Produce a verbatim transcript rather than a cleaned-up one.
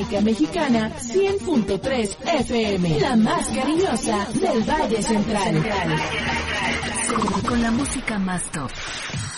música mexicana cien punto tres F M, la más cariñosa del Valle Central. Con la música más top.